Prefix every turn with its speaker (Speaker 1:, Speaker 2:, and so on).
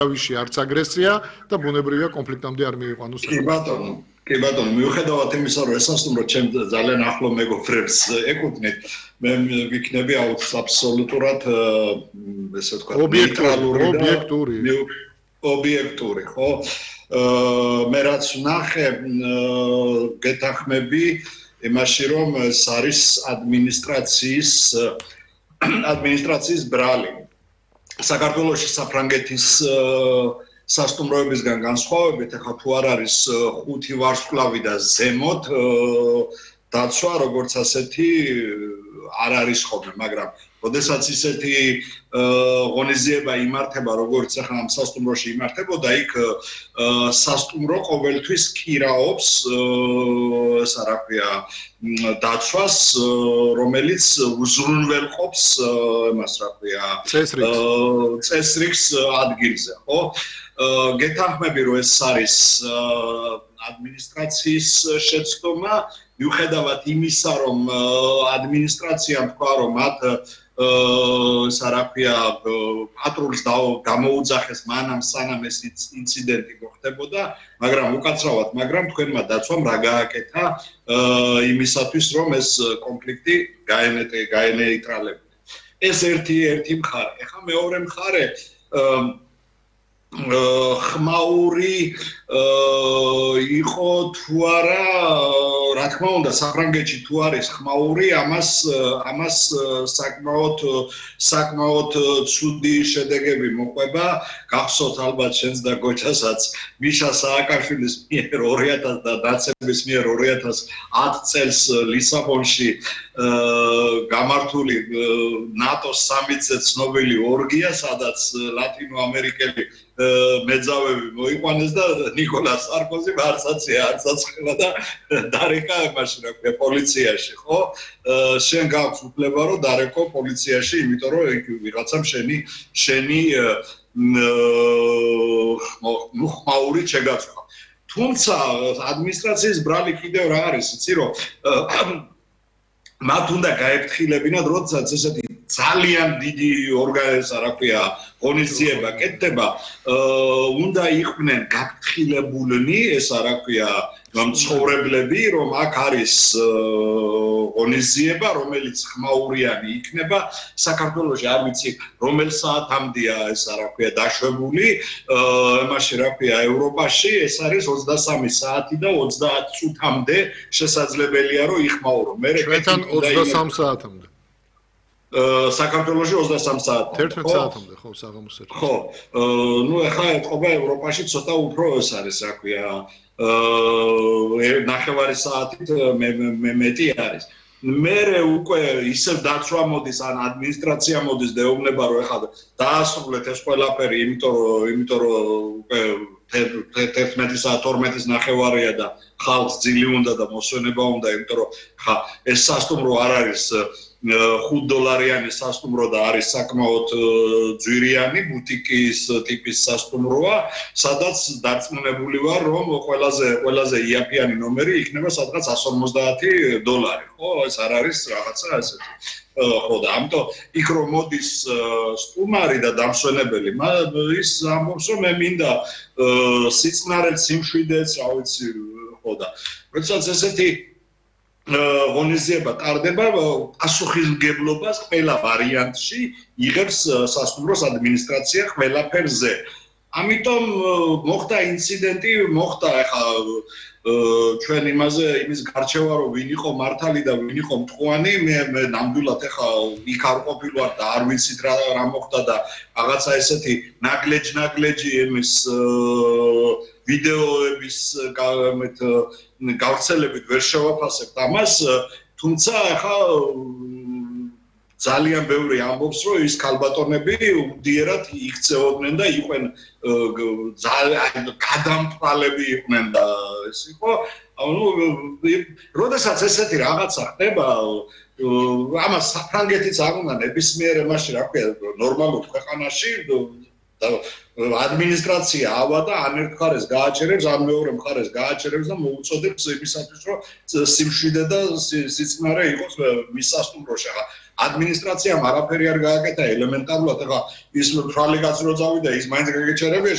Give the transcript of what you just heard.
Speaker 1: ვიში არც აგრესია და ბუნებრივია კონფლიქტამდე არ მიიყვანოს.
Speaker 2: კი ბატონო, მიუხედავად იმისა, რომ ესასტუმრო ჩემ ძალიან ახლო მეგობრებს ეკუთვნით, მე ვიქნები აბსოლუტურად ესე ვთქვათ, ობიექტური, ხო? მე რაც ვნახე, გეთანხმები იმაში, რომ ეს არის ადმინისტრაციის ბრალი. საქართველოში საფრანგეთის სასტუმროებისგან განსხვავებით, ახლა თუ არ არის 5 ვარსკვლავი და ზემოთ დაცვა, როგორც ასეთი არ არის ხოლმე, მაგრამ როდესაც ისეთი ღონისძიება იმართება, როგორც ახლა ამ სასტუმროში იმართებოდა, იქ სასტუმრო ყოველთვის კირაობს ესა რა ქვია დაცვას, რომელიც უზრუნველყოფს იმას რა ქვია წესრიგს ადგილზე, ხო? გეთანხმები, რომ ეს არის ადმინისტრაციის შეცდომა, მიუხედავად იმისა, რომ ადმინისტრაციამ თქვა, რომ მათ ესა რა ქვია პატრულს გამოუძახეს მანამ სანამ ეს ინციდენტი მოხდებოდა, მაგრამ თქვენმა დაცვამ რა გააკეთა იმისათვის, რომ ეს კონფლიქტი გაენეიტრალებინა. ეს ერთი მხარე. ეხლა მეორე მხარე ხმაური იყო თუ არა, რა თქმა უნდა, საფრანგეთში თუ არის ხმაური, ამას საკმაოდ ცუდი შედეგები მოყვება. გახსოვთ ალბათ შენს და გოჩასაც მიშა სააკაშვილის მიერ 2000 და დაცემის მიერ 2010 წელს ლისაბონში გამართული ნატოს სამიტზე ცნობილი ორგია, სადაც ლათინოამერიკელი მეძავები მოიყვანეს და ნიკოლა სარკოზი არც აცხელა და დარეკა იმაში, რა ქვია, პოლიციაში, ხო? შენ გაქვს უფლება, რომ დარეკო პოლიციაში, იმიტომ რომ ვიღაცამ შენი ხმაური შეგაცხვა. თუმცა ადმინისტრაციის ბრალი კიდევ რა არის, იცი რომ მათ უნდა გაეფრთხილებინათ, როდესაც ესეთი ძალიან დიდი ორგანიზაცია, რა ქვია, ღონისძიება კეთდება, უნდა იყვნენ გაფრთხილებულნი, ესა რა ქვია, მცხოვრებლები, რომ აქ არის ღონისძიება, რომელიც ხმაურიანი იქნება. საქართველოში არ ვიცი, რომელ საათამდეა ესა რა ქვია დაშვებული, იმაში რა ქვია, ევროპაში ეს არის 23 საათი და 30 წუთამდე შესაძლებელია, რომ იხმაურო.
Speaker 1: ჩვენთან 23 საათამდე.
Speaker 2: საქართველოში 23 საათამდე.
Speaker 1: 11 საათამდე, ხო, საღამოს ერთ.
Speaker 2: ხო, ნუ ახლა ეთყობა ევროპაში ცოტა უფრო ეს არის, რა ქვია, ნახევარი საათით მეტი არის. მერე უკვე ისევ დაცვა მოდის, ან ადმინისტრაცია მოდის, დაეუბნება, რომ ახლა დაასრულეთ ეს ყველაფერი, იმიტომ რომ უკვე 11 საათ 12-ის ნახევარია და ხალხს ძილი უნდა და მოსვენება უნდა, იმიტომ რომ ხა ეს სასტუმრო არ არის $5 სასტუმრო და არის საკმაოდ ძვირიანი ბუტიკის ტიპის სასტუმროა, სადაც დარწმუნებული ვარ, რომ ყველაზე იაფიანი ნომერი იქნება სადღაც $150, ხო? ეს არ არის რაღაცა ესეთი. ხო და ამიტომ იქ რომ მოდის სტუმარი და დამსვენებელი, ის ამბობს, რომ მე მინდა სიწნარეთ, სიმშვიდეს, რა ვიცი, ხო და როდესაც ესეთი ღონისძიება ტარდება, პასუხისმგებლობას ყველა ვარიანტში იღებს სასტუმროს ადმინისტრაცია ყველაფერზე. ამიტომ მოხდა ინციდენტი, ახლა ჩვენ იმის გარჩევა, რომ ვინ იყო მართალი და ვინ იყო მტყუანი, მე ნამდვილად ახლა იქ არ ყოფილვარ და არ ვიცით რა მოხდა და რაღაცა ესეთი ნაგლეჯი იმის ვიდეოების გავრცელებით ვერ შევაფასებთ ამას, თუმცა ახლა ძალიან ბევრი ამბობს, რომ ის ქალბატონები უდიერად იქცეოდნენ და იყვნენ გადამფრალები იყვნენ და ეს იყო, როდესაც ესეთი რაღაცა ხდება, ამას საფრანგეთიც არ უნდა ნებისმიერ იმაში, რა ქვია, ნორმალურ ქვეყანაში ადმინისტრაცია ავა და ან ერთ მხარეს გააჩერებს, ან მეორე მხარეს გააჩერებს და მოუწოდებს იმისათვის, რომ სიმშვიდე და სიწნარე იყოს მის სასტუმროში. ადმინისტრაციამ არაფერი არ გააკეთა ელემენტარულად, ახლა ის ფრალი კაცი რო წავიდა, ის მაინც გაგეჩერებია,